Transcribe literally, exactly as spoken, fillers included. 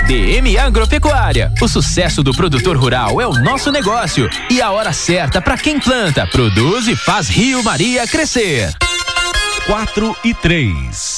D M Agropecuária. O sucesso do produtor rural é o nosso negócio e a hora certa para quem planta, produz e faz Rio Maria crescer. Quatro e três.